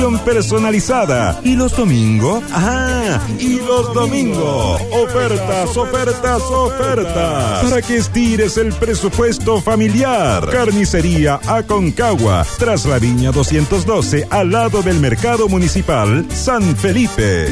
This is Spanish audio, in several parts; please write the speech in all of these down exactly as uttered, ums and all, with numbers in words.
personalizada. ¿Y los domingos? ¡Ah! ¡Y los domingos! Ofertas, ofertas, ofertas. Para que estires el presupuesto familiar. Carnicería Aconcagua, tras la Viña doscientos doce, al lado del Mercado Municipal San Felipe.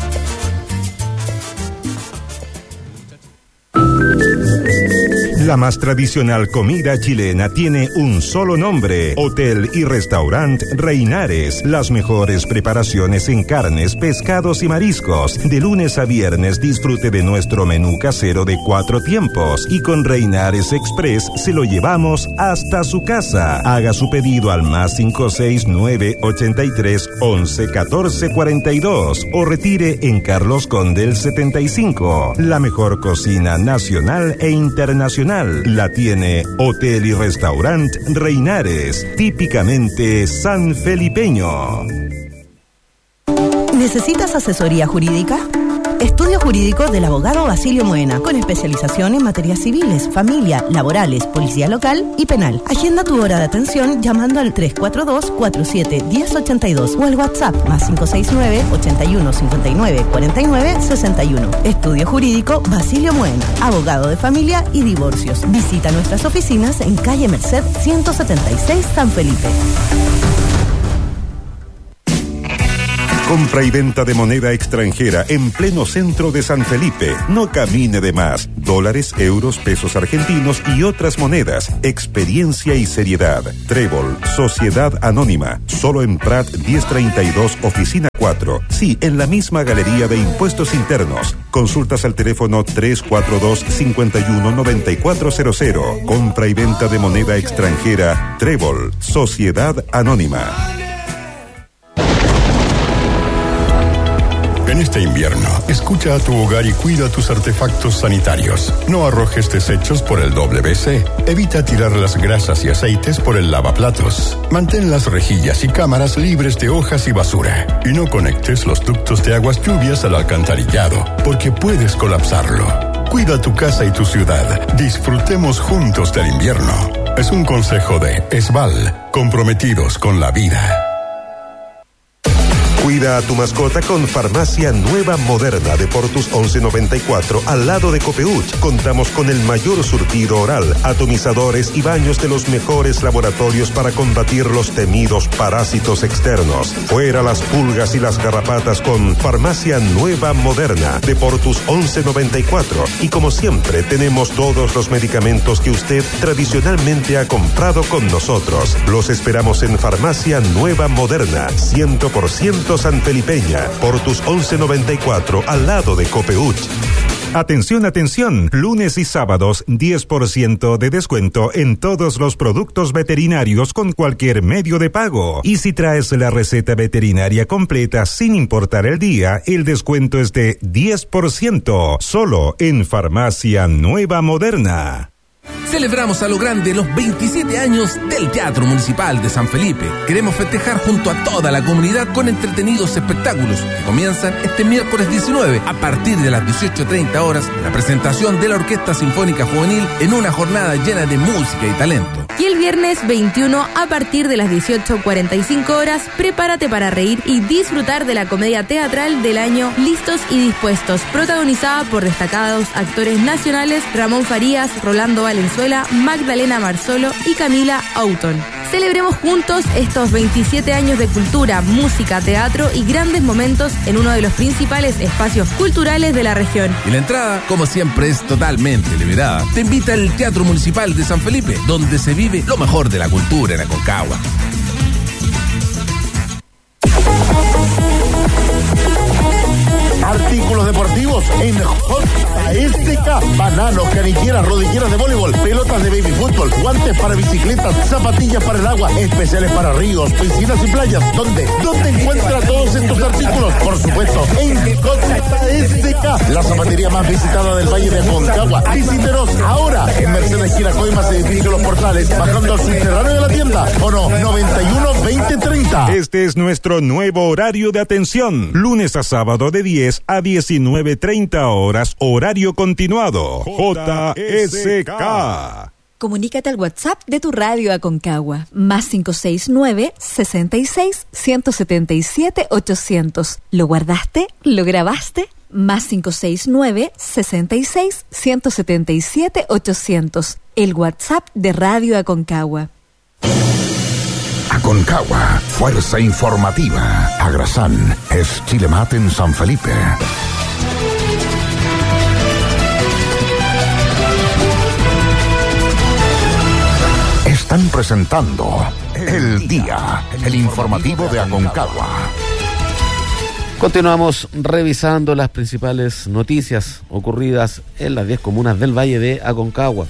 La más tradicional comida chilena tiene un solo nombre: Hotel y Restaurant Reinares. Las mejores preparaciones en carnes, pescados y mariscos. De lunes a viernes disfrute de nuestro menú casero de cuatro tiempos. Y con Reinares Express se lo llevamos hasta su casa. Haga su pedido al más cinco seis nueve ochenta y tres once catorce cuarenta y dos o retire en Carlos Condel setenta y cinco. La mejor cocina nacional e internacional la tiene Hotel y Restaurant Reinares, típicamente sanfelipeño. ¿Necesitas asesoría jurídica? Estudio Jurídico del abogado Basilio Moena, con especialización en materias civiles, familia, laborales, policía local y penal. Agenda tu hora de atención llamando al tres cuatro dos, cuatro siete, uno cero ocho dos o al WhatsApp más cinco seis nueve, ochenta y uno, cincuenta y nueve, cuarenta y nueve, sesenta y uno. Estudio Jurídico Basilio Moena, abogado de familia y divorcios. Visita nuestras oficinas en calle Merced ciento setenta y seis, San Felipe. Compra y venta de moneda extranjera en pleno centro de San Felipe. No camine de más. Dólares, euros, pesos argentinos y otras monedas. Experiencia y seriedad. Trébol, Sociedad Anónima. Solo en Prat diez treinta y dos, oficina cuatro. Sí, en la misma galería de impuestos internos. Consultas al teléfono tres cuatro dos, cinco uno, nueve cuatro cero cero. Compra y venta de moneda extranjera. Trébol, Sociedad Anónima. En este invierno, escucha a tu hogar y cuida tus artefactos sanitarios. No arrojes desechos por el doble C. Evita tirar las grasas y aceites por el lavaplatos. Mantén las rejillas y cámaras libres de hojas y basura. Y no conectes los ductos de aguas lluvias al alcantarillado, porque puedes colapsarlo. Cuida tu casa y tu ciudad. Disfrutemos juntos del invierno. Es un consejo de Esval, comprometidos con la vida. Cuida a tu mascota con Farmacia Nueva Moderna de Portus once noventa y cuatro, al lado de Copeuch. Contamos con el mayor surtido oral, atomizadores y baños de los mejores laboratorios para combatir los temidos parásitos externos. Fuera las pulgas y las garrapatas con Farmacia Nueva Moderna de Portus once noventa y cuatro. Y como siempre, tenemos todos los medicamentos que usted tradicionalmente ha comprado con nosotros. Los esperamos en Farmacia Nueva Moderna, cien por ciento sanfelipeña, Portus once noventa y cuatro, al lado de Copeuch. Atención, atención, lunes y sábados diez por ciento de descuento en todos los productos veterinarios con cualquier medio de pago. Y si traes la receta veterinaria completa sin importar el día, el descuento es de diez por ciento, solo en Farmacia Nueva Moderna. Celebramos a lo grande los veintisiete años del Teatro Municipal de San Felipe. Queremos festejar junto a toda la comunidad con entretenidos espectáculos que comienzan este miércoles diecinueve a partir de las dieciocho treinta horas, la presentación de la Orquesta Sinfónica Juvenil en una jornada llena de música y talento. Y el viernes veintiuno a partir de las dieciocho cuarenta y cinco horas, prepárate para reír y disfrutar de la comedia teatral del año Listos y Dispuestos, protagonizada por destacados actores nacionales Ramón Farías, Rolando Valenzuela, Magdalena Marzolo y Camila Auton. Celebremos juntos estos veintisiete años de cultura, música, teatro y grandes momentos en uno de los principales espacios culturales de la región. Y la entrada, como siempre, es totalmente liberada. Te invita el Teatro Municipal de San Felipe, donde se vive lo mejor de la cultura en Aconcagua. Artículos deportivos en J S K. Bananos, canilleras, rodilleras de voleibol, pelotas de baby fútbol, guantes para bicicletas, zapatillas para el agua, especiales para ríos, piscinas y playas. ¿Dónde? ¿Dónde encuentra todos estos artículos? Por supuesto, en J S K, la zapatería más visitada del Valle de Aconcagua. Visítenos ahora en Mercedes Esquina Coimas, edificio Los Portales, bajando al subterráneo de la tienda. O no, noventa y uno, veinte, treinta. Este es nuestro nuevo horario de atención. Lunes a sábado de diez a diecinueve treinta horas, horario continuado. J S K. Comunícate al WhatsApp de tu radio Aconcagua, más cinco seis nueve, sesenta y seis, ciento setenta y siete, ochocientos. ¿Lo guardaste? ¿Lo grabaste? Más cinco seis nueve, sesenta y seis, ciento setenta y siete, ochocientos. El WhatsApp de Radio Aconcagua. Aconcagua, fuerza informativa. Agrasán es Chilemat en San Felipe. Están presentando El Día, el informativo de Aconcagua. Continuamos revisando las principales noticias ocurridas en las diez comunas del Valle de Aconcagua.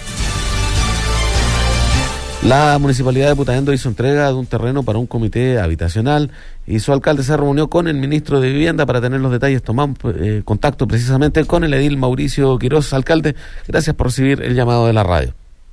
La Municipalidad de Putaendo hizo entrega de un terreno para un comité habitacional y su alcalde se reunió con el ministro de Vivienda para tener los detalles. Tomamos eh, contacto precisamente con el edil Mauricio Quiroz. Alcalde, gracias por recibir el llamado de la radio.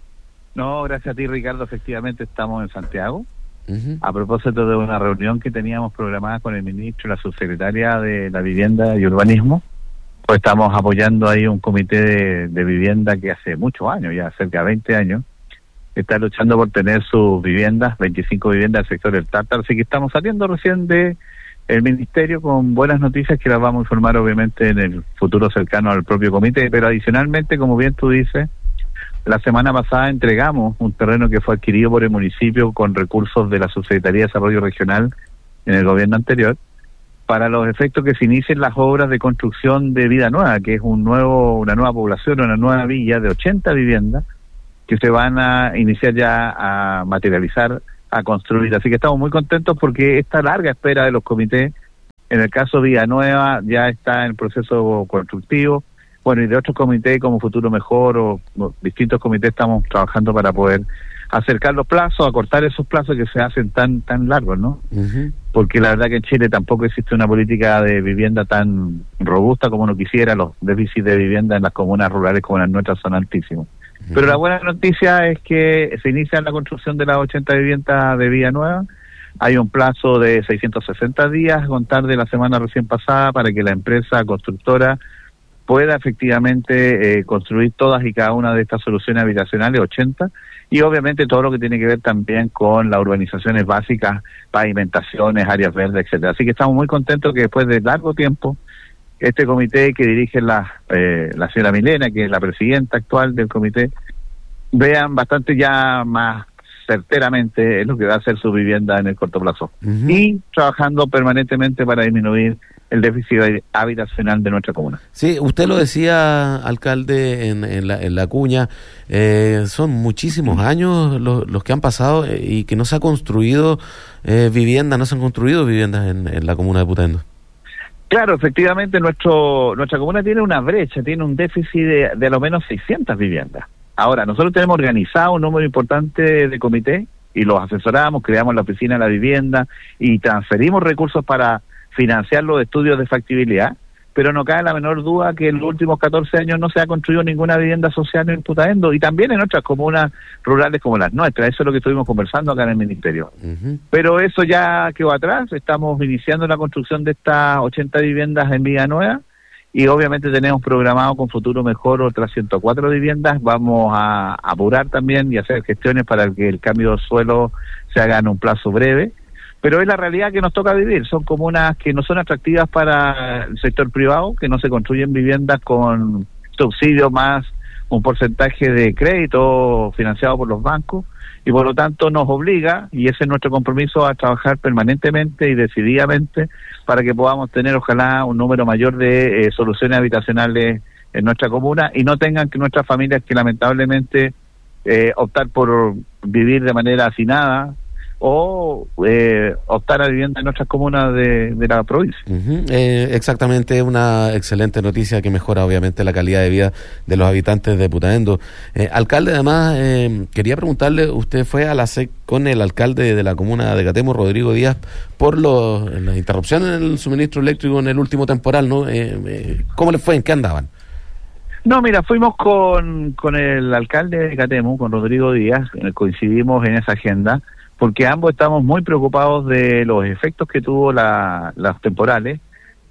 No, gracias a ti, Ricardo. Efectivamente estamos en Santiago. Uh-huh. A propósito de una reunión que teníamos programada con el ministro y la subsecretaria de la Vivienda y Urbanismo, pues estamos apoyando ahí un comité de, de vivienda que hace muchos años, ya cerca de veinte años, está luchando por tener sus viviendas, veinticinco viviendas del sector del Tártaro, así que estamos saliendo recién de el ministerio con buenas noticias que las vamos a informar obviamente en el futuro cercano al propio comité, pero adicionalmente, como bien tú dices, la semana pasada entregamos un terreno que fue adquirido por el municipio con recursos de la Subsecretaría de Desarrollo Regional en el gobierno anterior, para los efectos que se inicien las obras de construcción de Vida Nueva, que es un nuevo, una nueva población, una nueva villa de ochenta viviendas que se van a iniciar ya a materializar, a construir. Así que estamos muy contentos porque esta larga espera de los comités, en el caso de Vida Nueva, ya está en proceso constructivo. Bueno, y de otros comités como Futuro Mejor o, o distintos comités estamos trabajando para poder acercar los plazos, acortar esos plazos que se hacen tan tan largos, ¿no? Uh-huh. Porque la verdad que en Chile tampoco existe una política de vivienda tan robusta como uno quisiera. Los déficits de vivienda en las comunas rurales como las nuestras son altísimos. Uh-huh. Pero la buena noticia es que se inicia la construcción de las ochenta viviendas de Vía Nueva. Hay un plazo de seiscientos sesenta días a contar de la semana recién pasada para que la empresa constructora pueda efectivamente eh, construir todas y cada una de estas soluciones habitacionales, ochenta, y obviamente todo lo que tiene que ver también con las urbanizaciones básicas, pavimentaciones, áreas verdes, etcétera. Así que estamos muy contentos que después de largo tiempo, este comité que dirige la, eh, la señora Milena, que es la presidenta actual del comité, vean bastante ya más certeramente lo que va a ser su vivienda en el corto plazo. Uh-huh. Y trabajando permanentemente para disminuir el déficit habitacional de nuestra comuna. Sí, usted lo decía, alcalde, en, en, la, en la cuña, eh, son muchísimos años los, los que han pasado eh, y que no se ha construido eh, vivienda, no se han construido viviendas en, en la comuna de Putaendo. Claro, efectivamente, nuestro nuestra comuna tiene una brecha, tiene un déficit de, de a lo menos seiscientas viviendas. Ahora, nosotros tenemos organizado un número importante de comités y los asesoramos, creamos la oficina de la vivienda y transferimos recursos para financiar los estudios de factibilidad, pero no cabe la menor duda que en los últimos catorce años no se ha construido ninguna vivienda social en Putaendo y también en otras comunas rurales como las nuestras. Eso es lo que estuvimos conversando acá en el ministerio. Uh-huh. Pero eso ya quedó atrás. Estamos iniciando la construcción de estas ochenta viviendas en Villa Nueva y obviamente tenemos programado con Futuro Mejor otras ciento cuatro viviendas. Vamos a apurar también y hacer gestiones para que el cambio de suelo se haga en un plazo breve. Pero es la realidad que nos toca vivir. Son comunas que no son atractivas para el sector privado, que no se construyen viviendas con subsidio más un porcentaje de crédito financiado por los bancos, y por lo tanto nos obliga, y ese es nuestro compromiso, a trabajar permanentemente y decididamente para que podamos tener ojalá un número mayor de eh, soluciones habitacionales en nuestra comuna y no tengan que nuestras familias que lamentablemente eh, optar por vivir de manera hacinada o eh, optar a vivienda en otras comunas de, de la provincia. Uh-huh. Eh, exactamente, una excelente noticia que mejora obviamente la calidad de vida de los habitantes de Putaendo. Eh, alcalde, además, eh, quería preguntarle, usted fue a la S E C con el alcalde de la comuna de Catemo, Rodrigo Díaz, por los, las interrupciones en el suministro eléctrico en el último temporal, ¿no? Eh, eh, ¿Cómo les fue? ¿En qué andaban? No, mira, fuimos con, con el alcalde de Catemo, con Rodrigo Díaz, coincidimos en esa agenda, porque ambos estamos muy preocupados de los efectos que tuvo la, las temporales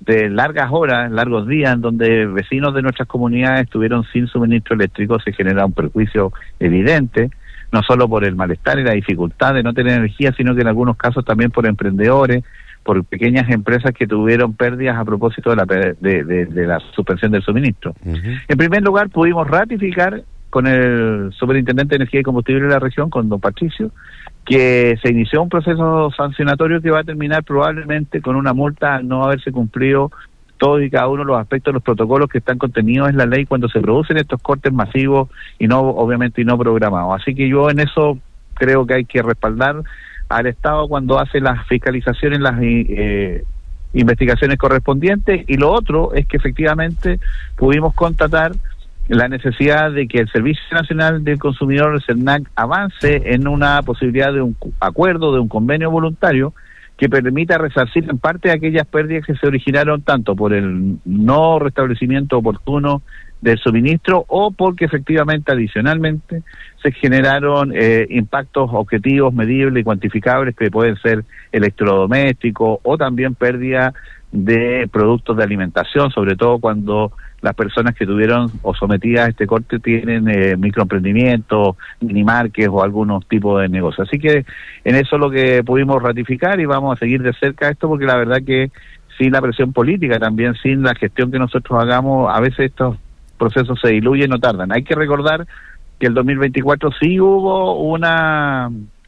de largas horas, largos días, en donde vecinos de nuestras comunidades estuvieron sin suministro eléctrico. Se genera un perjuicio evidente, no solo por el malestar y la dificultad de no tener energía, sino que en algunos casos también por emprendedores, por pequeñas empresas que tuvieron pérdidas a propósito de la, de, de, de la suspensión del suministro. Uh-huh. En primer lugar, pudimos ratificar con el superintendente de Energía y Combustible de la región, con don Patricio, que se inició un proceso sancionatorio que va a terminar probablemente con una multa al no haberse cumplido todos y cada uno de los aspectos de los protocolos que están contenidos en la ley cuando se producen estos cortes masivos y no, obviamente, y no programados. Así que yo en eso creo que hay que respaldar al Estado cuando hace las fiscalizaciones, las eh, investigaciones correspondientes. Y lo otro es que efectivamente pudimos constatar la necesidad de que el Servicio Nacional del Consumidor, el CERNAC, avance en una posibilidad de un acuerdo, de un convenio voluntario que permita resarcir en parte aquellas pérdidas que se originaron tanto por el no restablecimiento oportuno del suministro o porque efectivamente adicionalmente se generaron eh, impactos objetivos, medibles y cuantificables que pueden ser electrodomésticos o también pérdida de productos de alimentación, sobre todo cuando las personas que tuvieron o sometidas a este corte tienen eh, microemprendimientos, minimarques o algunos tipos de negocios. Así que en eso es lo que pudimos ratificar y vamos a seguir de cerca esto, porque la verdad que sin la presión política, también sin la gestión que nosotros hagamos, a veces estos procesos se diluyen, no tardan. Hay que recordar que el dos mil veinticuatro sí hubo una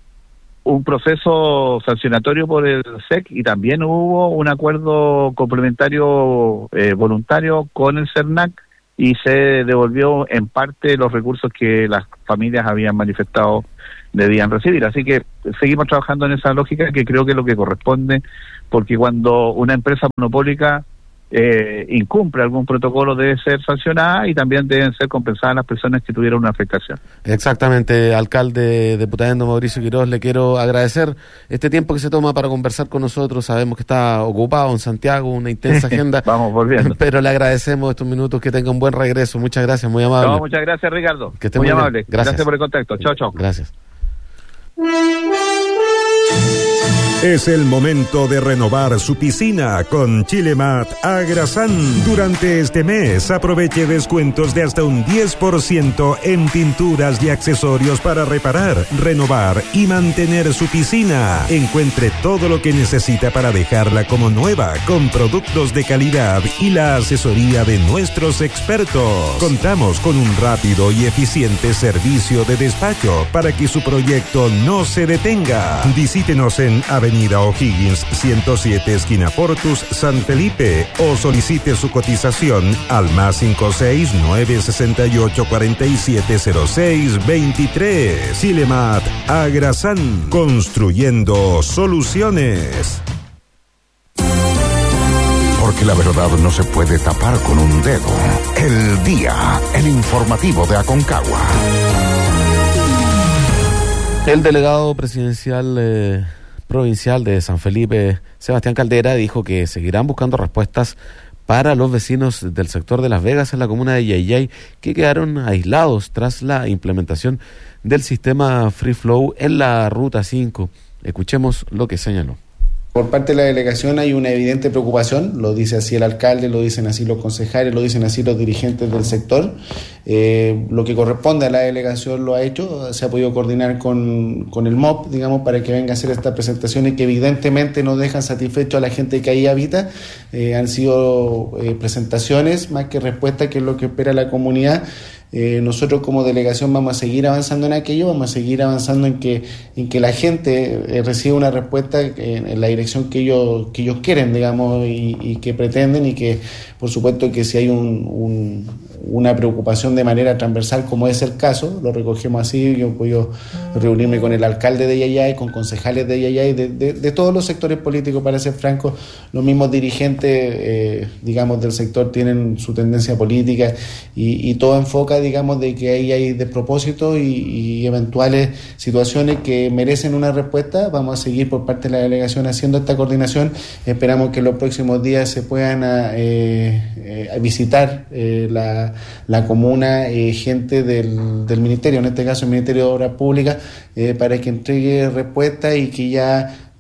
un proceso sancionatorio por el S E C y también hubo un acuerdo complementario eh, voluntario con el CERNAC y se devolvió en parte los recursos que las familias habían manifestado debían recibir. Así que seguimos trabajando en esa lógica, que creo que es lo que corresponde, porque cuando una empresa monopólica Eh, incumple algún protocolo debe ser sancionada y también deben ser compensadas las personas que tuvieron una afectación. Exactamente, alcalde de Putaendo, Mauricio Quiroz, le quiero agradecer este tiempo que se toma para conversar con nosotros. Sabemos que está ocupado en Santiago, una intensa agenda. Vamos volviendo. Pero le agradecemos estos minutos, que tenga un buen regreso. Muchas gracias, muy amable. No, muchas gracias, Ricardo. Que esté muy, muy amable. Gracias. Gracias por el contacto. Chao, chao. Gracias. Es el momento de renovar su piscina con Chilemat Agrasan. Durante este mes aproveche descuentos de hasta un diez por ciento en pinturas y accesorios para reparar, renovar y mantener su piscina. Encuentre todo lo que necesita para dejarla como nueva, con productos de calidad y la asesoría de nuestros expertos. Contamos con un rápido y eficiente servicio de despacho para que su proyecto no se detenga. Visítenos en Avenida O'Higgins ciento siete, esquina Portus, San Felipe, o solicite su cotización al más cinco seis nueve sesenta y ocho cuarenta y siete cero seis veintitrés. Chilemat Agrasan, construyendo soluciones. Porque la verdad no se puede tapar con un dedo. El día, el informativo de Aconcagua. El delegado presidencial eh, provincial de San Felipe, Sebastián Caldera, dijo que seguirán buscando respuestas para los vecinos del sector de Las Vegas en la comuna de Yayay, que quedaron aislados tras la implementación del sistema Free Flow en la Ruta cinco. Escuchemos lo que señaló. Por parte de la delegación hay una evidente preocupación, lo dice así el alcalde, lo dicen así los concejales, lo dicen así los dirigentes del sector. Eh, lo que corresponde a la delegación lo ha hecho, se ha podido coordinar con, con el M O P, digamos, para que venga a hacer estas presentaciones que evidentemente no dejan satisfecho a la gente que ahí habita. Eh, han sido eh, presentaciones más que respuestas, que es lo que espera la comunidad. Eh, nosotros como delegación vamos a seguir avanzando en aquello, vamos a seguir avanzando en que en que la gente eh, reciba una respuesta en, en la dirección que ellos que ellos quieren, digamos, y, y que pretenden, y que por supuesto que si hay un, un, una preocupación de manera transversal, como es el caso, lo recogemos así. Yo he podido reunirme con el alcalde de Yayay, con concejales de Yayay, de, de, de todos los sectores políticos, para ser franco. Los mismos dirigentes, eh, digamos, del sector tienen su tendencia política, y, y todo enfoca, digamos, de que ahí hay despropósitos y, y eventuales situaciones que merecen una respuesta. Vamos a seguir por parte de la delegación haciendo esta coordinación. Esperamos que en los próximos días se puedan eh, eh, visitar eh, la, la comuna, eh, gente del, del ministerio, en este caso el Ministerio de Obras Públicas, eh, para que entregue respuesta y que ya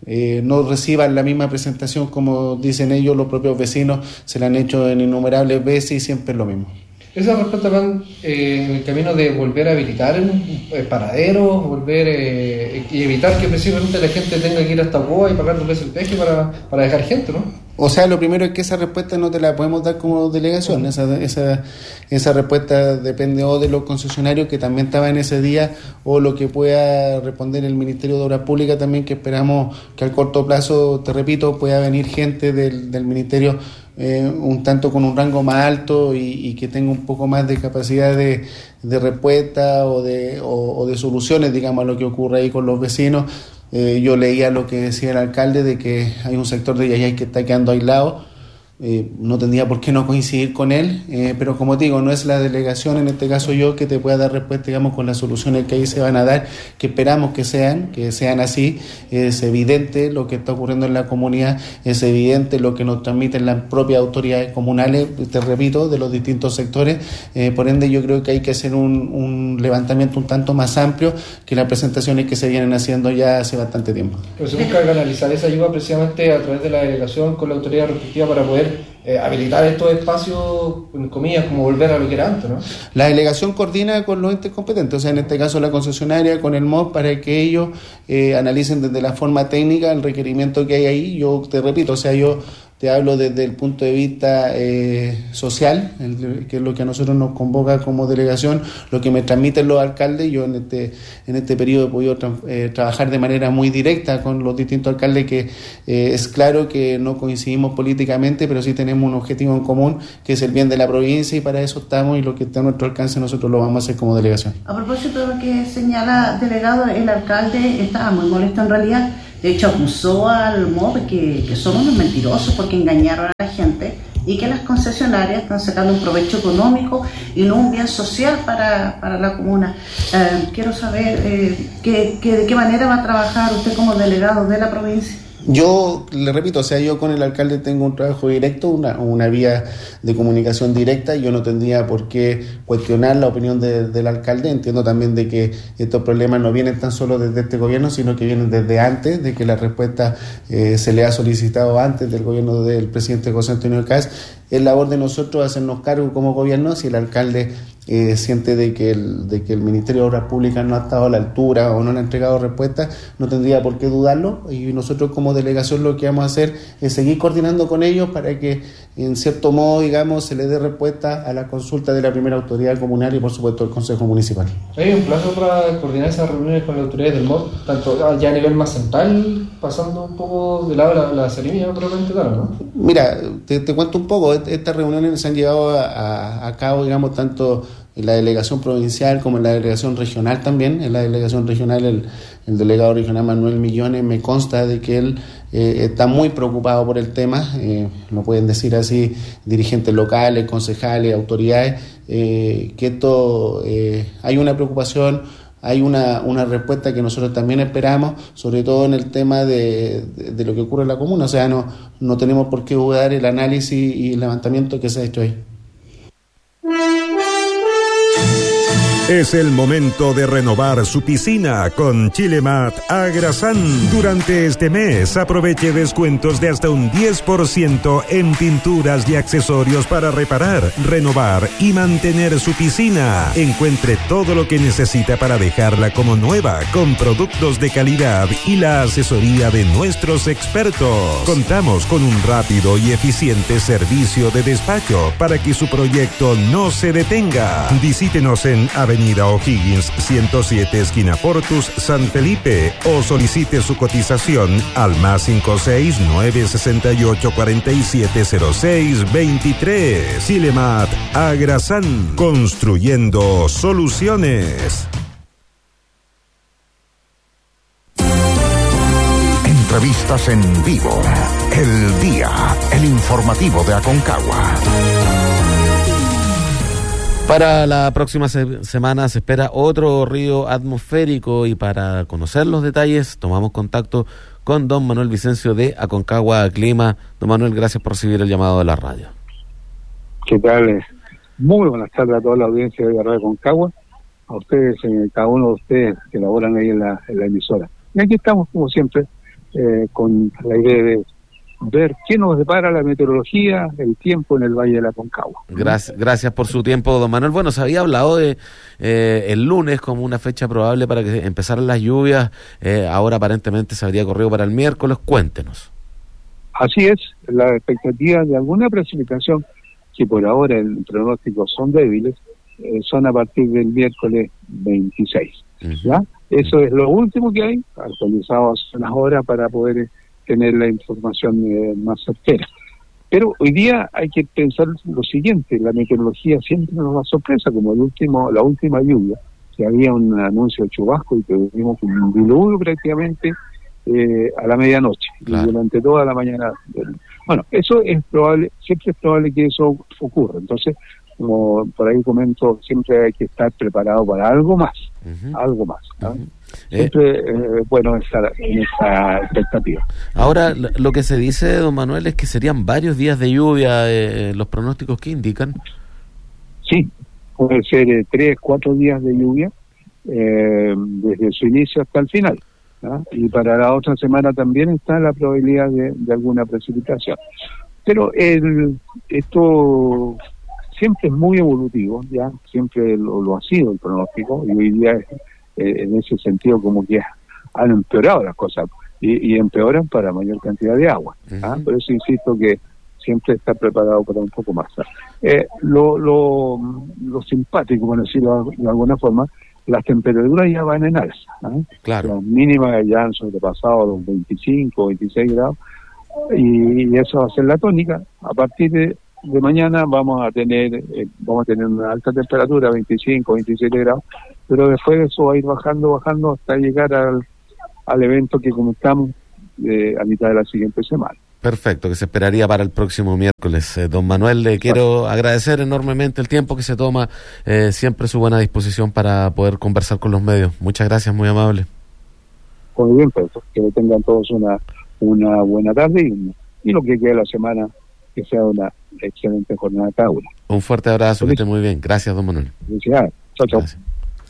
eh, no reciban la misma presentación como dicen ellos, los propios vecinos se la han hecho en innumerables veces y siempre es lo mismo. ¿Esa respuesta van eh, en el camino de volver a habilitar eh, paraderos, volver eh, y evitar que precisamente la gente tenga que ir hasta Ocoa y pagar dos veces el peaje para, para dejar gente, ¿no? O sea, lo primero es que esa respuesta no te la podemos dar como delegación. Esa, esa, esa respuesta depende o de los concesionarios que también estaban en ese día o lo que pueda responder el Ministerio de Obras Públicas también, que esperamos que al corto plazo, te repito, pueda venir gente del, del Ministerio eh, un tanto con un rango más alto y, y que tenga un poco más de capacidad de, de respuesta o de, o, o de soluciones, digamos, a lo que ocurre ahí con los vecinos. Eh, yo leía lo que decía el alcalde de que hay un sector de Yayay que está quedando aislado. Eh, no tendría por qué no coincidir con él, eh, pero como te digo, no es la delegación, en este caso yo, que te pueda dar respuesta, digamos, con las soluciones que ahí se van a dar, que esperamos que sean, que sean así. Es evidente lo que está ocurriendo en la comunidad, es evidente lo que nos transmiten las propias autoridades comunales, te repito, de los distintos sectores, eh, por ende yo creo que hay que hacer un, un levantamiento un tanto más amplio que las presentaciones que se vienen haciendo ya hace bastante tiempo. Pero se busca canalizar esa ayuda precisamente a través de la delegación con la autoridad respectiva para poder Eh, habilitar estos espacios, en comillas, como volver a lo que era antes, ¿no? La delegación coordina con los entes competentes, o sea, en este caso la concesionaria, con el M O B, para que ellos eh, analicen desde la forma técnica el requerimiento que hay ahí. Yo te repito, o sea, yo te hablo desde el punto de vista eh, social, el, que es lo que a nosotros nos convoca como delegación, lo que me transmiten los alcaldes. Yo en este en este periodo he podido tra- eh, trabajar de manera muy directa con los distintos alcaldes, que eh, es claro que no coincidimos políticamente, pero sí tenemos un objetivo en común, que es el bien de la provincia, y para eso estamos, y lo que está a nuestro alcance nosotros lo vamos a hacer como delegación. A propósito de lo que señala delegado, el alcalde estaba muy molesto en realidad. De hecho, acusó al M O B que, que son unos mentirosos porque engañaron a la gente y que las concesionarias están sacando un provecho económico y no un bien social para, para la comuna. Eh, quiero saber eh, que, que, de qué manera va a trabajar usted como delegado de la provincia. Yo le repito, o sea, yo con el alcalde tengo un trabajo directo, una, una vía de comunicación directa. Yo no tendría por qué cuestionar la opinión de, del alcalde. Entiendo también de que estos problemas no vienen tan solo desde este gobierno, sino que vienen desde antes, de que la respuesta eh, se le ha solicitado antes del gobierno del presidente José Antonio Caz. Es labor de nosotros hacernos cargo como gobierno. Si el alcalde eh, siente de que, el, de que el Ministerio de Obras Públicas no ha estado a la altura o no le ha entregado respuesta, no tendría por qué dudarlo, y nosotros como delegación lo que vamos a hacer es seguir coordinando con ellos para que en cierto modo, digamos, se le dé respuesta a la consulta de la primera autoridad comunal y por supuesto el Consejo Municipal. ¿Hay un plazo para coordinar esas reuniones con las autoridades del M O B, tanto ya a nivel más central, pasando un poco de lado la, la Seremia propiamente tal, ¿no? Mira, te, te cuento un poco. Estas reuniones se han llevado a, a, a cabo, digamos, tanto en la delegación provincial como en la delegación regional también. En la delegación regional el, el delegado regional Manuel Millones, me consta de que él eh, está muy preocupado por el tema. Eh, lo pueden decir así dirigentes locales, concejales, autoridades, eh, que esto eh, hay una preocupación, hay una, una respuesta que nosotros también esperamos, sobre todo en el tema de, de, de lo que ocurre en la comuna. O sea, no, no tenemos por qué dudar el análisis y el levantamiento que se ha hecho ahí. Es el momento de renovar su piscina con Chilemat Agrasan. Durante este mes aproveche descuentos de hasta un diez por ciento en pinturas y accesorios para reparar, renovar y mantener su piscina. Encuentre todo lo que necesita para dejarla como nueva, con productos de calidad y la asesoría de nuestros expertos. Contamos con un rápido y eficiente servicio de despacho para que su proyecto no se detenga. Visítenos en Avenida O'Higgins ciento siete, esquina Portus, San Felipe, o solicite su cotización al más cinco seis nueve seis ocho cuatro siete cero seis veintitrés. Chilemat Agrasan, construyendo soluciones. Entrevistas en vivo, El Día, el informativo de Aconcagua. Para la próxima se- semana se espera otro río atmosférico, y para conocer los detalles tomamos contacto con don Manuel Vicencio de Aconcagua Clima. Don Manuel, gracias por recibir el llamado de la radio. ¿Qué tal? Muy buenas tardes a toda la audiencia de Radio Aconcagua, a ustedes, eh, cada uno de ustedes que laboran ahí en la, en la emisora. Y aquí estamos, como siempre, eh, con la idea de ver qué nos depara la meteorología, el tiempo en el Valle de la Aconcagua. Gracias, gracias por su tiempo, don Manuel. Bueno, se había hablado de eh, el lunes como una fecha probable para que empezaran las lluvias, eh, ahora aparentemente se habría corrido para el miércoles. Cuéntenos. Así es, la expectativa de alguna precipitación, que por ahora en pronósticos son débiles, eh, son a partir del miércoles veintiséis. Uh-huh. ¿Ya? Eso es lo último que hay, actualizado hace unas horas para poder tener la información eh, más certera. Pero hoy día hay que pensar lo siguiente: la meteorología siempre nos da sorpresa, como el último, la última lluvia, que había un anuncio de chubasco y que vimos un diluvio prácticamente eh, a la medianoche, claro, y durante toda la mañana. Bueno, eso es probable, siempre es probable que eso ocurra. Entonces, como por ahí comento, siempre hay que estar preparado para algo más, uh-huh. algo más, ¿no? Uh-huh. Siempre eh, eh, bueno estar en esa expectativa. Ahora, lo que se dice, don Manuel, es que serían varios días de lluvia, eh, los pronósticos que indican. Sí, puede ser eh, tres, cuatro días de lluvia, eh, desde su inicio hasta el final, ¿no? Y para la otra semana también está la probabilidad de, de alguna precipitación. Pero el, esto siempre es muy evolutivo, ya siempre lo, lo ha sido el pronóstico, y hoy día es, eh, en ese sentido como que han empeorado las cosas, y, y empeoran para mayor cantidad de agua. Uh-huh. ¿Ah? Por eso insisto que siempre está preparado para un poco más. Eh, lo, lo, lo simpático, por decirlo de alguna forma, las temperaturas ya van en alza. ¿eh? Claro. Las mínimas ya han sobrepasado los veinticinco, veintiséis grados, y, y eso va a ser la tónica. A partir de de mañana vamos a tener eh, vamos a tener una alta temperatura, veinticinco, veintisiete grados, pero después de eso va a ir bajando, bajando hasta llegar al, al evento que comentamos eh, a mitad de la siguiente semana. Perfecto, que se esperaría para el próximo miércoles. Eh, don Manuel, le quiero agradecer enormemente el tiempo que se toma, eh, siempre su buena disposición para poder conversar con los medios. Muchas gracias, muy amable. Muy bien, pues, que tengan todos una, una buena tarde y, y lo que quede de la semana, que sea una excelente jornada cada una. Un fuerte abrazo, que esté muy bien. Gracias, don Manuel. Felicidades. Chao, chao. Gracias.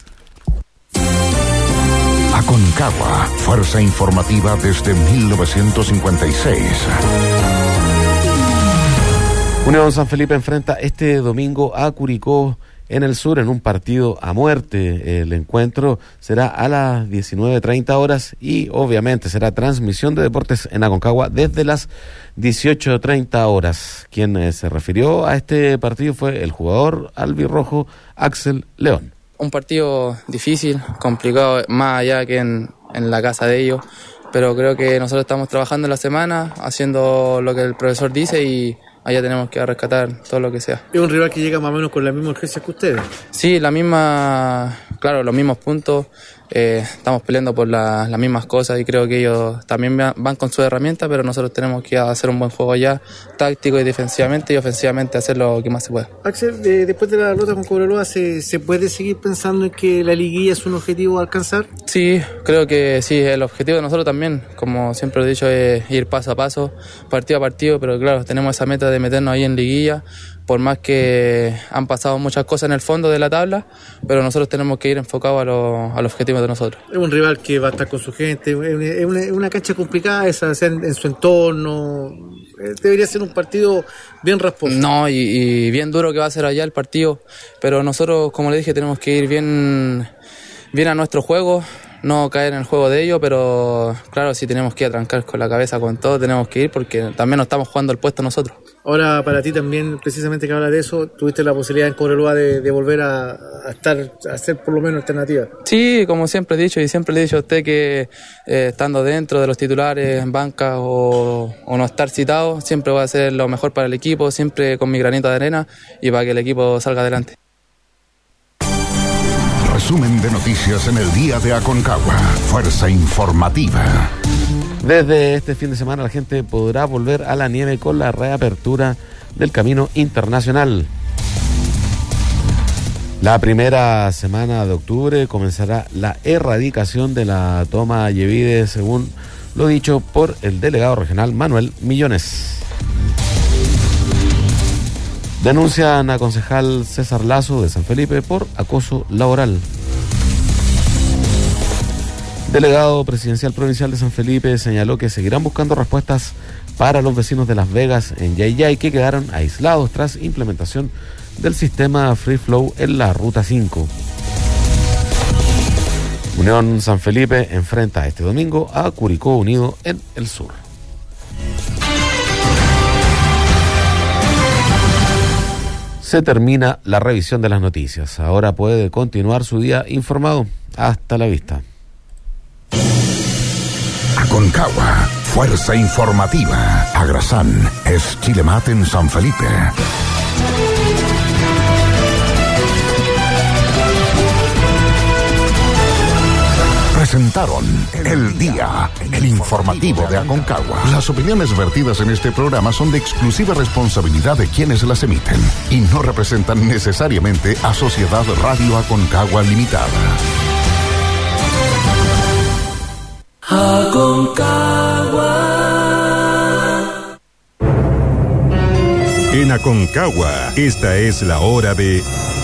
Aconcagua, fuerza informativa desde mil novecientos cincuenta y seis. Unión San Felipe enfrenta este domingo a Curicó en el sur en un partido a muerte. El encuentro será a las diecinueve treinta horas y obviamente será transmisión de deportes en Aconcagua desde las dieciocho treinta horas. Quien eh, se refirió a este partido fue el jugador albirrojo Axel León. Un partido difícil, complicado, más allá que en, en la casa de ellos, pero creo que nosotros estamos trabajando en la semana, haciendo lo que el profesor dice y allá tenemos que rescatar todo lo que sea. ¿Es un rival que llega más o menos con la misma urgencia que ustedes? Sí, la misma, claro, los mismos puntos, eh, estamos peleando por la, las mismas cosas y creo que ellos también van con sus herramientas, pero nosotros tenemos que hacer un buen juego allá, táctico y defensivamente, y ofensivamente hacer lo que más se pueda. Axel, eh, después de la derrota con Cobreloa, ¿se, ¿se puede seguir pensando en que la liguilla es un objetivo a alcanzar? Sí, creo que sí, el objetivo de nosotros también, como siempre lo he dicho, es ir paso a paso, partido a partido, pero claro, tenemos esa meta de meternos ahí en liguilla, por más que han pasado muchas cosas en el fondo de la tabla, pero nosotros tenemos que ir enfocados a, lo, a los objetivos de nosotros. Es un rival que va a estar con su gente, es una, es una, es una cancha complicada esa, o sea, en, en su entorno, debería ser un partido bien rasposo. No, y, y bien duro que va a ser allá el partido, pero nosotros, como le dije, tenemos que ir bien, bien a nuestro juego, no caer en el juego de ellos, pero claro, si tenemos que atrancar con la cabeza con todo, tenemos que ir porque también nos estamos jugando el puesto nosotros. Ahora, para ti también, precisamente que habla de eso, tuviste la posibilidad en Cobreloa de, de volver a, a estar, a ser por lo menos alternativa. Sí, como siempre he dicho, y siempre le he dicho a usted que eh, estando dentro de los titulares, en banca o, o no estar citado, siempre voy a hacer lo mejor para el equipo, siempre con mi granito de arena y para que el equipo salga adelante. Resumen de noticias en el día de Aconcagua. Fuerza informativa. Desde este fin de semana la gente podrá volver a la nieve con la reapertura del Camino Internacional. La primera semana de octubre comenzará la erradicación de la toma Yevide, según lo dicho por el delegado regional Manuel Millones. Denuncian a concejal César Lazo de San Felipe por acoso laboral. Delegado presidencial provincial de San Felipe señaló que seguirán buscando respuestas para los vecinos de Las Vegas en Yayay que quedaron aislados tras implementación del sistema Free Flow en la Ruta cinco. Unión San Felipe enfrenta este domingo a Curicó Unido en el sur. Se termina la revisión de las noticias. Ahora puede continuar su día informado. Hasta la vista. Aconcagua, fuerza informativa. Agrasán es Chilemat en San Felipe. Presentaron El Día, el informativo de Aconcagua. Las opiniones vertidas en este programa son de exclusiva responsabilidad de quienes las emiten y no representan necesariamente a Sociedad Radio Aconcagua Limitada. Aconcagua. En Aconcagua, esta es la hora de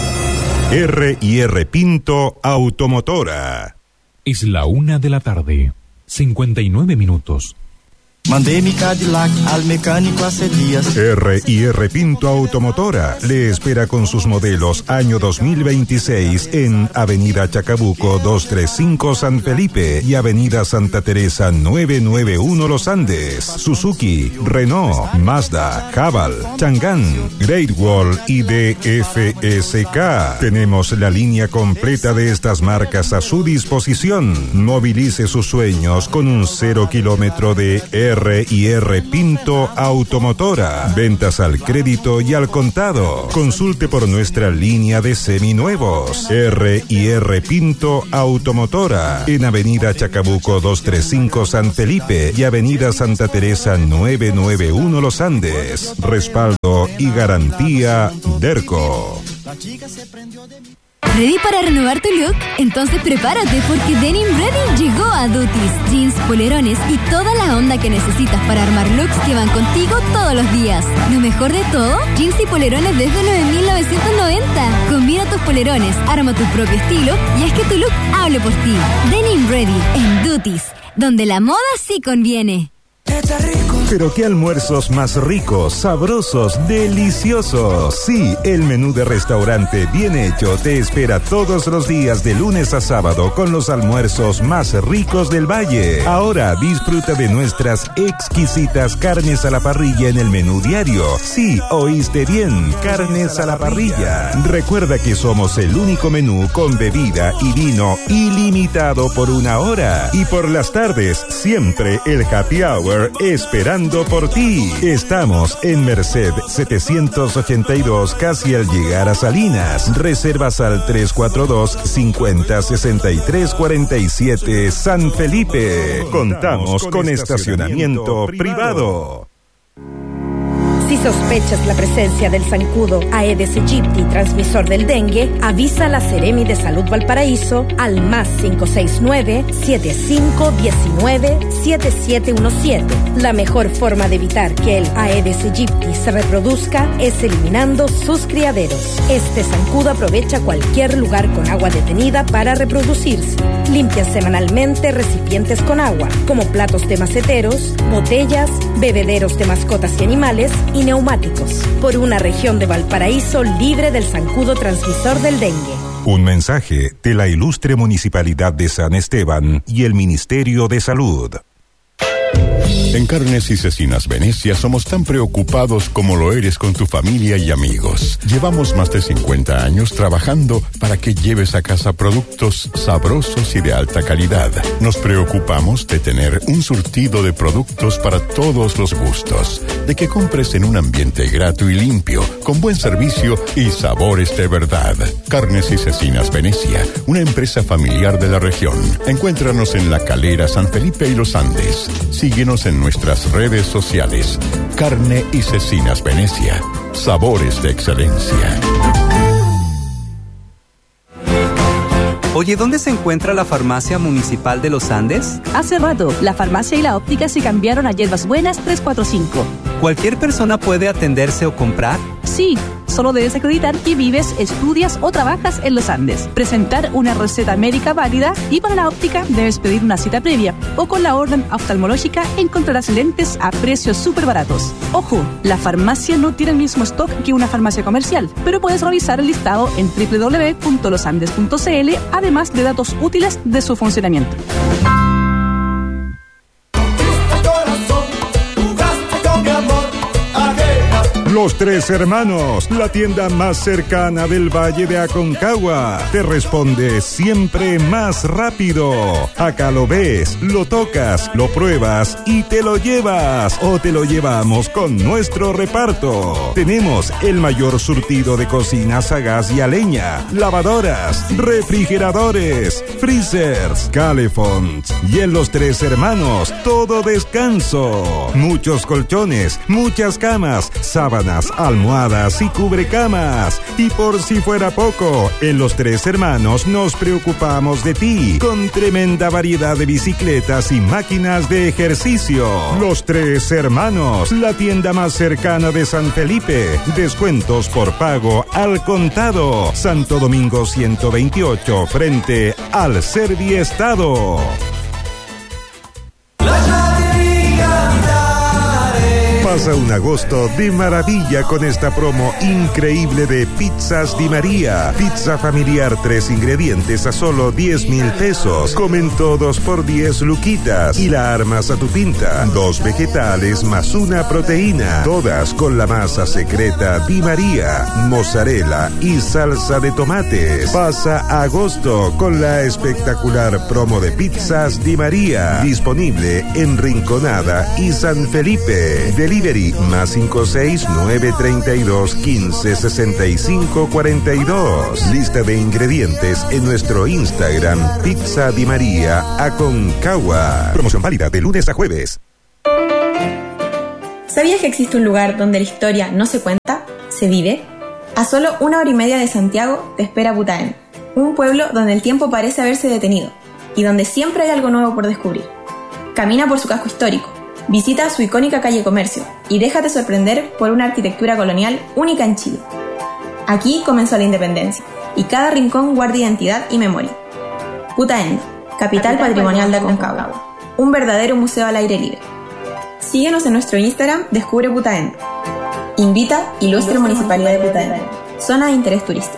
R y R Pinto Automotora. Es la una de la tarde, cincuenta y nueve minutos. Mandé mi Cadillac al mecánico hace días. R y R Pinto Automotora le espera con sus modelos año dos mil veintiséis en Avenida Chacabuco doscientos treinta y cinco San Felipe y Avenida Santa Teresa novecientos noventa y uno Los Andes. Suzuki, Renault, Mazda, Haval, Chang'an, Great Wall y D F S K. Tenemos la línea completa de estas marcas a su disposición. Movilice sus sueños con un cero kilómetro de R y R Pinto Automotora. Ventas al crédito y al contado. Consulte por nuestra línea de seminuevos. R y R Pinto Automotora. En Avenida Chacabuco doscientos treinta y cinco San Felipe y Avenida Santa Teresa novecientos noventa y uno Los Andes. Respaldo y garantía Derco. ¿Ready para renovar tu look? Entonces prepárate porque Denim Ready llegó a Dutis. Jeans, polerones y toda la onda que necesitas para armar looks que van contigo todos los días. Lo mejor de todo, jeans y polerones desde nueve mil novecientos noventa. Combina tus polerones, arma tu propio estilo y haz que tu look hable por ti. Denim Ready en Dutis, donde la moda sí conviene. Pero qué almuerzos más ricos, sabrosos, deliciosos. Sí, el menú de restaurante bien hecho te espera todos los días de lunes a sábado con los almuerzos más ricos del valle. Ahora disfruta de nuestras exquisitas carnes a la parrilla en el menú diario. Sí, oíste bien, carnes a la parrilla. Recuerda que somos el único menú con bebida y vino ilimitado por una hora. Y por las tardes, siempre el happy hour esperando por ti. Estamos en Merced setecientos ochenta y dos, casi al llegar a Salinas. Reservas al tres cuatro dos, cincuenta, sesenta y tres cuarenta y siete San Felipe. Contamos con estacionamiento privado. Si sospechas la presencia del zancudo Aedes aegypti, transmisor del dengue, avisa a la Seremi de Salud Valparaíso al más cinco seis nueve, siete cinco uno nueve, siete siete uno siete. La mejor forma de evitar que el Aedes aegypti se reproduzca es eliminando sus criaderos. Este zancudo aprovecha cualquier lugar con agua detenida para reproducirse. Limpia semanalmente recipientes con agua, como platos de maceteros, botellas, bebederos de mascotas y animales y neumáticos, por una región de Valparaíso libre del zancudo transmisor del dengue. Un mensaje de la ilustre Municipalidad de San Esteban y el Ministerio de Salud. En Carnes y Cecinas Venecia somos tan preocupados como lo eres con tu familia y amigos. Llevamos más de cincuenta años trabajando para que lleves a casa productos sabrosos y de alta calidad. Nos preocupamos de tener un surtido de productos para todos los gustos, de que compres en un ambiente grato y limpio, con buen servicio y sabores de verdad. Carnes y Cecinas Venecia, una empresa familiar de la región. Encuéntranos en La Calera, San Felipe y Los Andes. Síguenos en nuestras redes sociales. Carne y Cecinas Venecia. Sabores de excelencia. Oye, ¿dónde se encuentra la farmacia municipal de Los Andes? Hace rato, la farmacia y la óptica se cambiaron a Hierbas Buenas trescientos cuarenta y cinco. ¿Cualquier persona puede atenderse o comprar? Sí. sí, solo debes acreditar que vives, estudias o trabajas en los Andes, presentar una receta médica válida y para la óptica debes pedir una cita previa o con la orden oftalmológica encontrarás lentes a precios súper baratos. Ojo, la farmacia no tiene el mismo stock que una farmacia comercial, pero puedes revisar el listado en doble u doble u doble u punto los andes punto c l, además de datos útiles de su funcionamiento. Los Tres Hermanos, la tienda más cercana del Valle de Aconcagua, te responde siempre más rápido. Acá lo ves, lo tocas, lo pruebas y te lo llevas o te lo llevamos con nuestro reparto. Tenemos el mayor surtido de cocinas a gas y a leña, lavadoras, refrigeradores, freezers, calefons y en Los Tres Hermanos todo descanso. Muchos colchones, muchas camas, sábanas, almohadas y cubrecamas. Y por si fuera poco, en Los Tres Hermanos nos preocupamos de ti, con tremenda variedad de bicicletas y máquinas de ejercicio. Los Tres Hermanos, la tienda más cercana de San Felipe. Descuentos por pago al contado. Santo Domingo ciento veintiocho, frente al Serviestado. Pasa un agosto de maravilla con esta promo increíble de Pizzas Di María. Pizza familiar, tres ingredientes a solo diez mil pesos. Comen todos por diez luquitas y la armas a tu pinta. Dos vegetales más una proteína. Todas con la masa secreta Di María, mozzarella y salsa de tomates. Pasa agosto con la espectacular promo de Pizzas Di María. Disponible en Rinconada y San Felipe. Delivery más cinco seis nueve tres dos uno cinco seis cinco cuatro dos. Lista de ingredientes en nuestro Instagram Pizza Di María Aconcagua. Promoción válida de lunes a jueves. ¿Sabías que existe un lugar donde la historia no se cuenta, se vive? A solo una hora y media de Santiago te espera Putaendo, un pueblo donde el tiempo parece haberse detenido y donde siempre hay algo nuevo por descubrir. Camina por su casco histórico, visita su icónica calle Comercio y déjate sorprender por una arquitectura colonial única en Chile. Aquí comenzó la independencia y cada rincón guarda identidad y memoria. Putaendo, capital patrimonial de Aconcagua, un verdadero museo al aire libre. Síguenos en nuestro Instagram, Descubre Putaendo. Invita Ilustre Municipalidad de Putaendo, zona de interés turístico.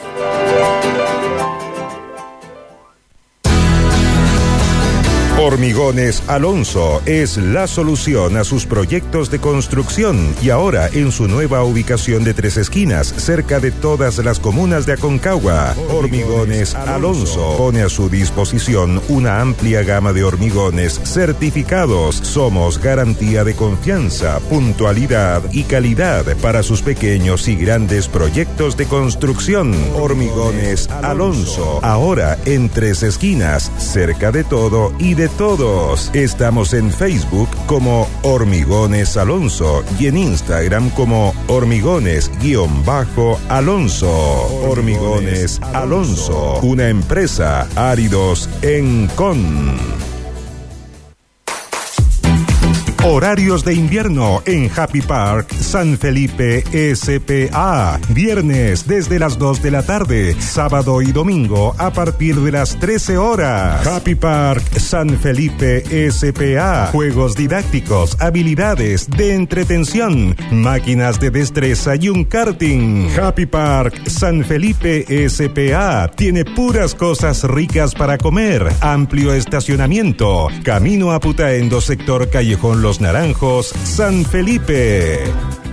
Hormigones Alonso es la solución a sus proyectos de construcción y ahora en su nueva ubicación de Tres Esquinas, cerca de todas las comunas de Aconcagua. Hormigones Alonso pone a su disposición una amplia gama de hormigones certificados. Somos garantía de confianza, puntualidad y calidad para sus pequeños y grandes proyectos de construcción. Hormigones Alonso, ahora en Tres Esquinas, cerca de todo y de todos. Estamos en Facebook como Hormigones Alonso y en Instagram como Hormigones-Alonso. Hormigones Alonso, una empresa Áridos en Con. Horarios de invierno en Happy Park San Felipe S P A. Viernes desde las dos de la tarde, sábado y domingo a partir de las trece horas. Happy Park San Felipe S P A. Juegos didácticos, habilidades de entretención, máquinas de destreza y un karting. Happy Park San Felipe S P A tiene puras cosas ricas para comer, amplio estacionamiento, camino a Putaendo, sector Callejón Los Naranjos, San Felipe.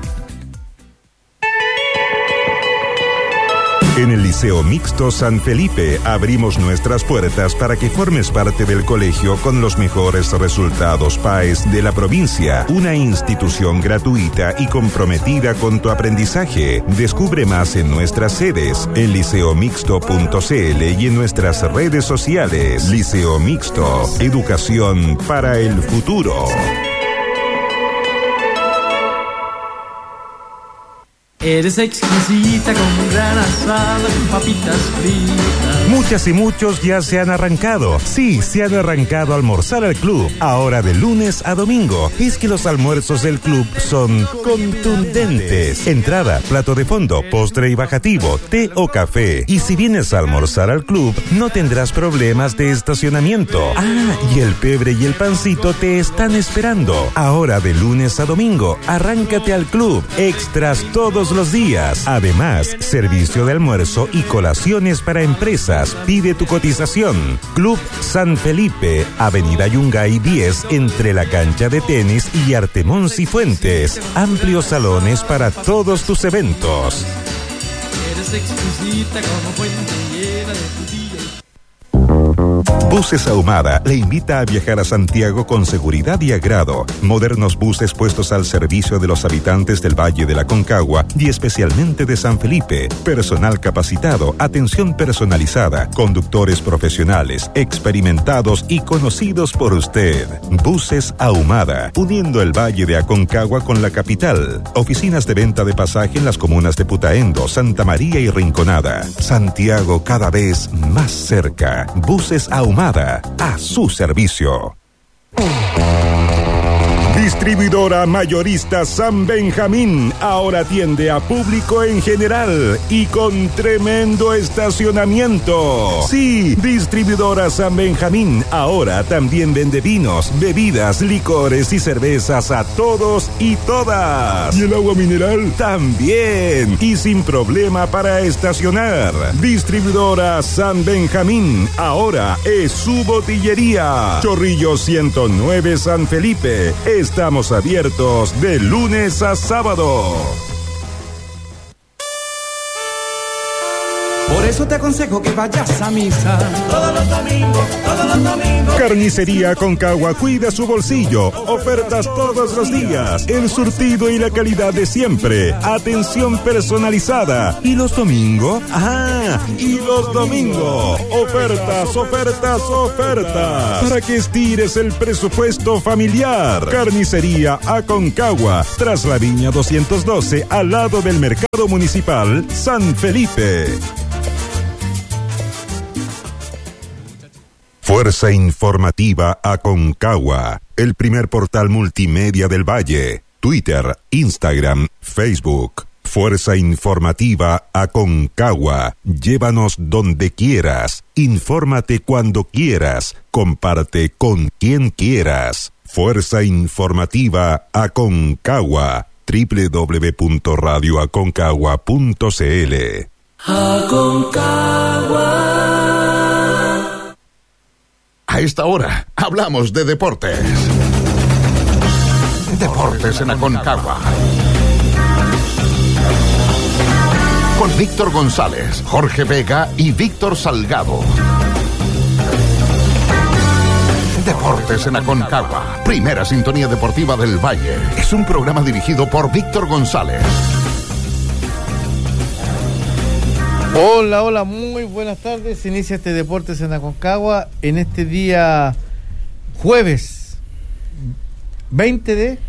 En el Liceo Mixto San Felipe abrimos nuestras puertas para que formes parte del colegio con los mejores resultados P A E S de la provincia. Una institución gratuita y comprometida con tu aprendizaje. Descubre más en nuestras sedes, en liceo mixto punto c l y en nuestras redes sociales. Liceo Mixto, educación para el futuro. Eres exquisita con un gran asado con papitas fritas. Muchas y muchos ya se han arrancado. Sí, se han arrancado a almorzar al club. Ahora de lunes a domingo. Es que los almuerzos del club son contundentes. Entrada, plato de fondo, postre y bajativo, té o café. Y si vienes a almorzar al club, no tendrás problemas de estacionamiento. Ah, y el pebre y el pancito te están esperando. Ahora de lunes a domingo, arráncate al club. Extras todos los días. Además, servicio de almuerzo y colaciones para empresas. Pide tu cotización. Club San Felipe, Avenida Yungay diez, entre la cancha de tenis y Artemón Cifuentes. Amplios salones para todos tus eventos. Eres exquisita como fuente llena de frutillas. Buses Ahumada le invita a viajar a Santiago con seguridad y agrado. Modernos buses puestos al servicio de los habitantes del Valle de la Concagua y especialmente de San Felipe. Personal capacitado, atención personalizada, conductores profesionales, experimentados y conocidos por usted. Buses Ahumada, uniendo el Valle de Aconcagua con la capital. Oficinas de venta de pasaje en las comunas de Putaendo, Santa María y Rinconada. Santiago cada vez más cerca. Buses Ahumada, a su servicio. Distribuidora mayorista San Benjamín ahora atiende a público en general y con tremendo estacionamiento. Sí, Distribuidora San Benjamín ahora también vende vinos, bebidas, licores y cervezas a todos y todas. ¿Y el agua mineral? También, y sin problema para estacionar. Distribuidora San Benjamín ahora es su botillería. Chorrillo ciento nueve San Felipe. Estamos abiertos de lunes a sábado. Por eso te aconsejo que vayas a misa todos los domingos, todos los domingos. Carnicería Aconcagua cuida su bolsillo. Ofertas todos los días. El surtido y la calidad de siempre. Atención personalizada. ¿Y los domingos? Ah, y los domingos. Ofertas, ofertas, ofertas. Para que estires el presupuesto familiar. Carnicería Aconcagua. Tras la Viña doscientos doce, al lado del Mercado Municipal San Felipe. Fuerza Informativa Aconcagua, el primer portal multimedia del Valle. Twitter, Instagram, Facebook. Fuerza Informativa Aconcagua. Llévanos donde quieras. Infórmate cuando quieras. Comparte con quien quieras. Fuerza Informativa Aconcagua. doble u doble u doble u punto radio aconcagua punto c l. Aconcagua. A esta hora hablamos de deportes. Deportes en Aconcagua. Con Víctor González, Jorge Vega y Víctor Salgado. Deportes en Aconcagua, primera sintonía deportiva del Valle. Es un programa dirigido por Víctor González. Hola, hola, muy buenas tardes. Inicia este Deportes en Aconcagua en este día jueves veinte de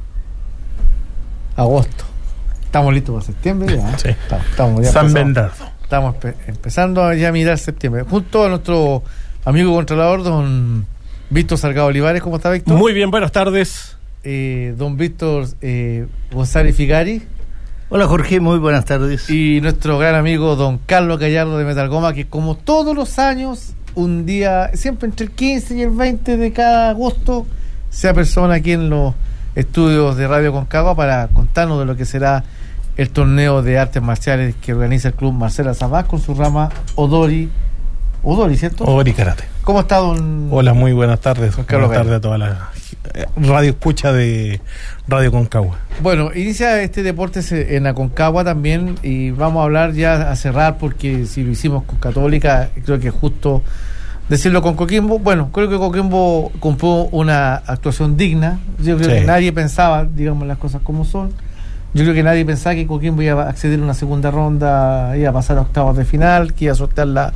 agosto. Estamos listos para septiembre ya. Sí. Estamos, estamos ya San Bernardo. Estamos pe- empezando a ya mirar septiembre. Junto a nuestro amigo controlador, don Víctor Salgado Olivares. ¿Cómo está, Víctor? Muy bien, buenas tardes. Eh, don Víctor eh, González Figari. Hola, Jorge, muy buenas tardes. Y nuestro gran amigo don Carlos Gallardo de Metalgoma, que como todos los años, un día, siempre entre el quince y el veinte de cada agosto, se apersona aquí en los estudios de Radio Aconcagua para contarnos de lo que será el torneo de artes marciales que organiza el Club Marcela Sabás con su rama Odori. Odori, ¿cierto? Odori Karate. ¿Cómo está, don? Hola, muy buenas tardes. Don Carlos buenas tardes a toda la radio escucha de Radio Aconcagua. Bueno, inicia este Deportes en Aconcagua también y vamos a hablar ya a cerrar porque si lo hicimos con Católica, creo que es justo decirlo con Coquimbo. Bueno, creo que Coquimbo cumplió una actuación digna. Yo creo sí. que nadie pensaba, digamos las cosas como son, yo creo que nadie pensaba que Coquimbo iba a acceder a una segunda ronda, iba a pasar a octavos de final, que iba a sortear la,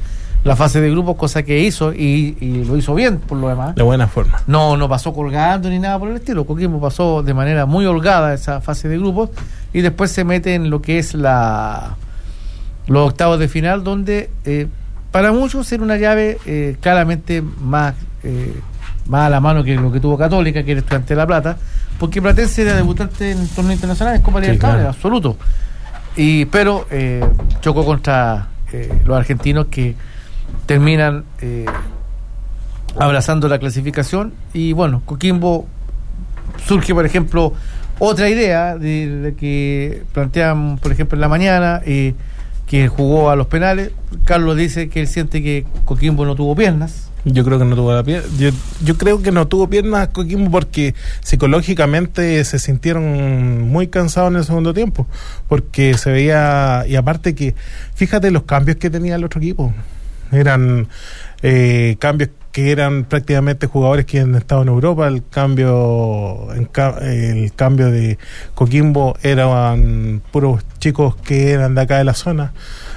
la fase de grupos, cosa que hizo y, y lo hizo bien por lo demás. De buena forma. No, no pasó colgando ni nada por el estilo. Coquimbo pasó de manera muy holgada esa fase de grupos y después se mete en lo que es la los octavos de final, donde eh, para muchos era una llave eh, claramente más eh, más a la mano que lo que tuvo Católica, que era Estudiante de La Plata, porque Platense era debutante en el torneo internacional en Copa Libertadores, sí, claro. absoluto. Y pero eh, chocó contra eh, los argentinos, que terminan eh, abrazando la clasificación. Y bueno, Coquimbo surge, por ejemplo, otra idea de, de que plantean, por ejemplo, en la mañana, eh, que jugó a los penales. Carlos dice que él siente que Coquimbo no tuvo piernas. Yo creo que no tuvo la pierna. Yo, yo creo que no tuvo piernas Coquimbo porque psicológicamente se sintieron muy cansados en el segundo tiempo, porque se veía, y aparte que fíjate los cambios que tenía el otro equipo, eran eh, cambios que eran prácticamente jugadores que han estado en Europa. El cambio en ca- el cambio de Coquimbo eran puros chicos que eran de acá de la zona.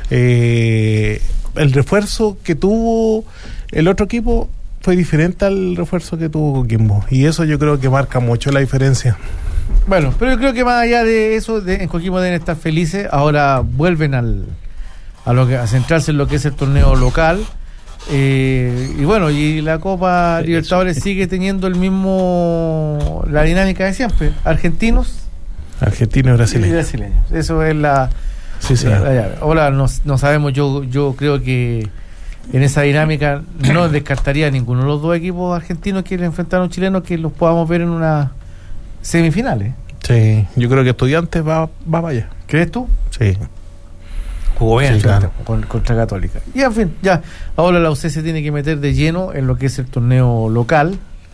Eh, el refuerzo que tuvo el otro equipo fue diferente al refuerzo que tuvo Coquimbo, y eso yo creo que marca mucho la diferencia. Bueno, pero yo creo que más allá de eso, de, en Coquimbo deben estar felices. Ahora vuelven al a lo que a centrarse en lo que es el torneo local. Eh, y bueno, y la Copa Libertadores sigue teniendo el mismo la dinámica de siempre, argentinos argentinos y brasileños, y brasileños. Eso es la, sí, sí. la, la llave. Ahora no, no sabemos, yo yo creo que en esa dinámica no descartaría a ninguno de los dos equipos argentinos que le enfrentaron chilenos que los podamos ver en una semifinales. Sí, yo creo que Estudiantes va, va para allá. ¿Crees tú? Sí. Jugó bien, sí, claro. con, contra Católica. Y en fin, ya, ahora la U C se tiene que meter de lleno en lo que es el torneo local,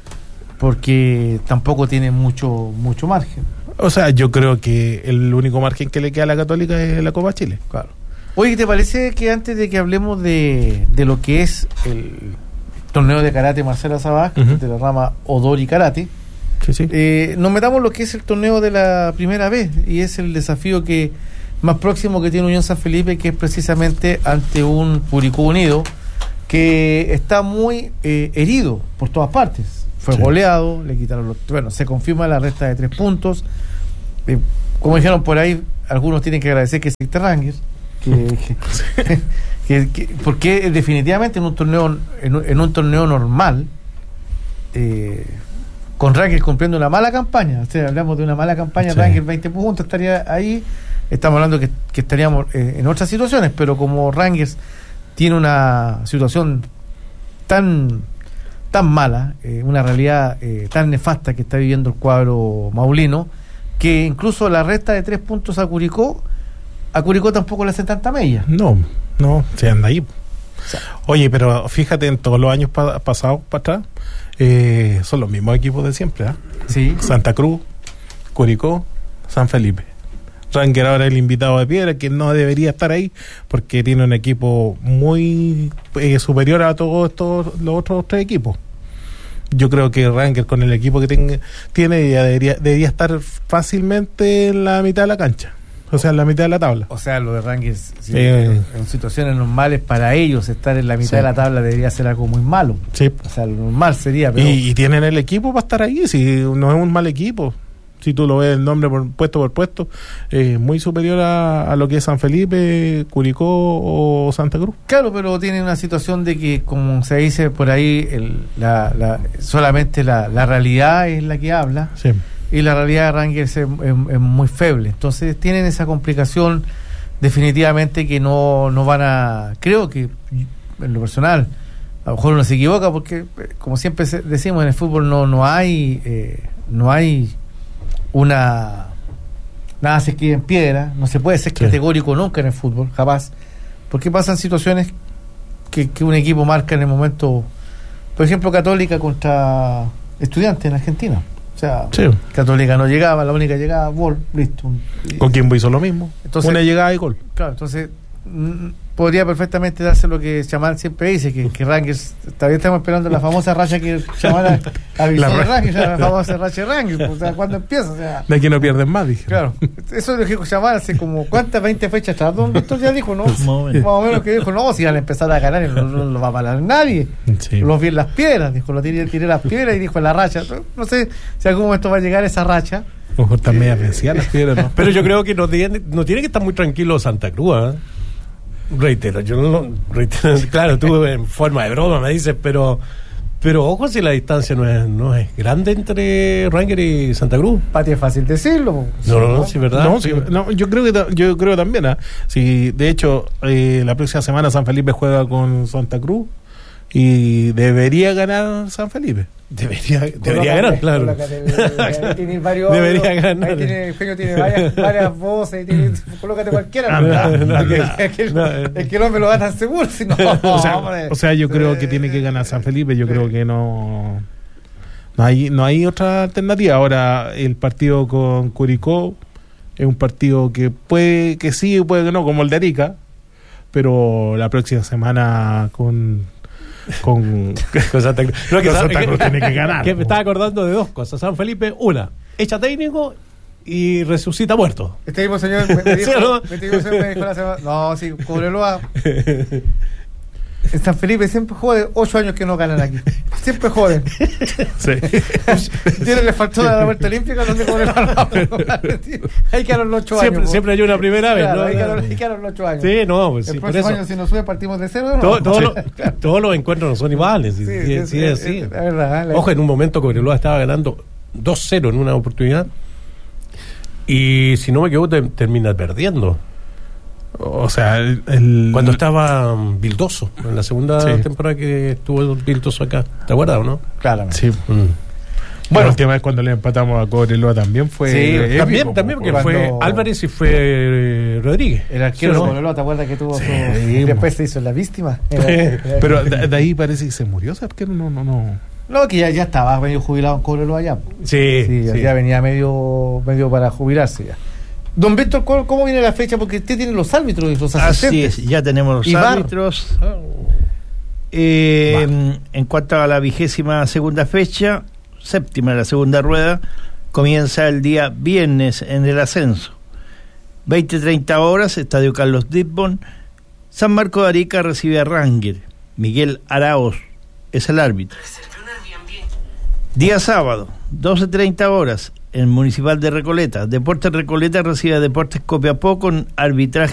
porque tampoco tiene mucho mucho margen. O sea, yo creo que el único margen que le queda a la Católica es la Copa Chile. Claro. Oye, ¿te parece que antes de que hablemos de, de lo que es el torneo de karate Marcela Sabaj, uh-huh. de la rama Odori Karate, sí, sí. Eh, nos metamos lo que es el torneo de la primera vez, y es el desafío que más próximo que tiene Unión San Felipe, que es precisamente ante un Curicó Unido que está muy eh, herido por todas partes. Fue sí. goleado, le quitaron los... Bueno, se confirma la resta de tres puntos. Eh, como dijeron por ahí, algunos tienen que agradecer que existe Rangers, que, que, que, que, porque definitivamente en un torneo en, en un torneo normal, eh, con Rangers cumpliendo una mala campaña, o sea, hablamos de una mala campaña, sí. Rangers veinte puntos, estaría ahí. Estamos hablando que, que estaríamos eh, en otras situaciones, pero como Rangers tiene una situación tan tan mala, eh, una realidad eh, tan nefasta que está viviendo el cuadro maulino, que incluso la resta de tres puntos a Curicó, a Curicó tampoco le hacen tanta mella. No, no, se anda ahí. O sea, oye, pero fíjate, en todos los años pa- pasados para atrás, eh, son los mismos equipos de siempre, ¿eh? Sí. Santa Cruz, Curicó, San Felipe. Ranger ahora es el invitado de piedra, que no debería estar ahí porque tiene un equipo muy eh, superior a todos estos los otros tres equipos. Yo creo que Ranger, con el equipo que ten, tiene ya debería, debería estar fácilmente en la mitad de la cancha, o sea, en la mitad de la tabla. O sea, lo de Rangers, si eh, en situaciones normales para ellos estar en la mitad sí. de la tabla debería ser algo muy malo. Sí. O sea, lo normal sería. Pero... Y, y tienen el equipo para estar ahí, si no es un mal equipo. Si tú lo ves el nombre por puesto por puesto, eh, muy superior a, a lo que es San Felipe, Curicó o Santa Cruz. Claro, pero tiene una situación de que, como se dice por ahí, el, la, la, solamente la, la realidad es la que habla, sí. y la realidad de Rangers es, es, es muy feble. Entonces tienen esa complicación definitivamente que no, no van a... Creo que, en lo personal, a lo mejor uno se equivoca porque, como siempre decimos, en el fútbol no, no hay... Eh, no hay una nada se escribe en piedra, no se puede ser sí. categórico nunca en el fútbol, jamás, porque pasan situaciones que, que un equipo marca en el momento, por ejemplo Católica contra Estudiantes en Argentina, o sea, sí. Católica no llegaba, la única llegada, gol, listo. Con Coquimbo hizo lo mismo, entonces, una llegada y gol. Claro, entonces podría perfectamente darse lo que Chamal siempre dice, que, que Rangers, todavía estamos esperando la famosa racha que Chamal avisó de Rangers, la famosa racha de Rangers, o sea, ¿cuándo empieza? O sea, de aquí no pierden más, dije. Claro, eso es lo que dijo Chamal hace como, ¿cuántas? veinte fechas atrás, don Víctor ya dijo, ¿no? Más o menos, más o menos que dijo, no, si van a empezar a ganar, no, no lo va a parar nadie. Sí. Los vi en las piedras, dijo, lo tiré, tiré las piedras y dijo la racha. No sé si algún momento va a llegar esa racha. A lo mejor están media vencidas las piedras, ¿no? Pero yo creo que no tiene, no tiene que estar muy tranquilo Santa Cruz, ¿eh? Reitero, yo no lo reitero, claro, tú en forma de broma me dices, pero pero ojo si la distancia no es no es grande entre Rangers y Santa Cruz. Para ti es fácil decirlo. No, no, no, sí, verdad. No, sí, no, yo creo que yo creo también, ¿eh? Sí, de hecho, eh, la próxima semana San Felipe juega con Santa Cruz y debería ganar San Felipe. Debería, debería ganar, claro. Del, tiene varios, debería ganar. Ahí tiene, Eugenio tiene varias, varias voces, tiene, colócate cualquiera. Anda, no, no, es, que, es, que, no, es que no me lo va tan seguro. Si no, o, sea, o sea, yo creo que tiene que ganar San Felipe. Yo creo que no no hay no hay otra alternativa. Ahora el partido con Curicó es un partido que puede que sí, puede que no, como el de Arica, pero la próxima semana con con, con Santa Cruz, no, que con Santa Cruz tiene que ganar. Que me estaba acordando de dos cosas. San Felipe, una, echa técnico y resucita muerto. Este mismo señor me, me dijo, ¿sí, no? Este mismo señor me dijo la semana, no, sí, Cobreloa. En San Felipe siempre joden, ocho años que no ganan aquí. Siempre joden. Sí. Tiene le faltó la vuelta olímpica donde Cobreloa no. Ahí quedaron los ocho siempre, años. Siempre hay una primera vez, claro, ¿no? Ahí quedaron, ahí quedaron los ocho años. Sí, no, pues, el sí, próximo por eso. año si nos sube partimos de cero. ¿No? Todo, todo sí, lo, claro. Todos los encuentros no son iguales. Sí, sí, sí, sí, es, sí. Es, es verdad, ojo, en un momento Cobreloa estaba ganando dos cero en una oportunidad y si no me equivoco te, termina perdiendo. O sea, el, el... cuando estaba um, Vildoso, en la segunda sí. temporada que estuvo Vildoso acá, ¿te acuerdas o no? Claramente. Sí. Mm. Bueno, la última vez cuando le empatamos a Cobreloa también fue sí, épico, también, también porque fue Álvarez y fue eh, Rodríguez. El arquero de Cobreloa, ¿te acuerdas que tuvo sí, su... después se hizo la víctima? Era, era, pero de, de ahí parece que se murió ese arquero, no, no, no. No, que ya, ya estaba medio jubilado en Cobreloa ya. Sí, sí, sí. Ya venía medio, medio para jubilarse ya. Don Víctor, ¿cómo viene la fecha? Porque usted tiene los árbitros y los asistentes. Así es, ya tenemos los y árbitros. Eh, en cuanto a la vigésima segunda fecha, séptima de la segunda rueda, comienza el día viernes en el ascenso. veinte treinta horas, Estadio Carlos Dittborn. San Marco de Arica recibe a Rangers. Miguel Araoz es el árbitro. Día sábado, doce treinta horas, en Municipal de Recoleta. Deportes Recoleta recibe a Deportes Copiapó con arbitraje